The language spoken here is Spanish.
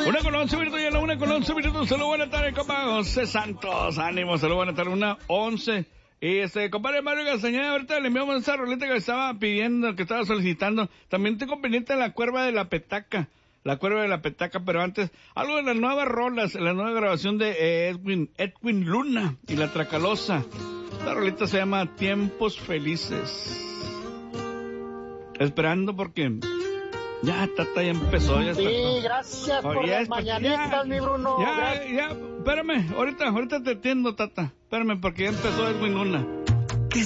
1:11 y a la 1:11, saludos, buenas tardes, compa José Santos, ánimo, saludos, buenas tardes, 1:11. Y compadre Mario Castañeda, ahorita le enviamos esa roleta que estaba pidiendo, que estaba solicitando. También tengo pendiente la cuerva de la petaca. Pero antes, algo de las nuevas rolas, la nueva grabación de Edwin Luna y La Tracalosa. La roleta se llama Tiempos Felices. Esperando porque ya Tata ya empezó, ya está. Sí, gracias por las mañanitas, mi Bruno. Ya, espérame, ahorita te atiendo, Tata. Espérame, porque ya empezó Edwin Luna.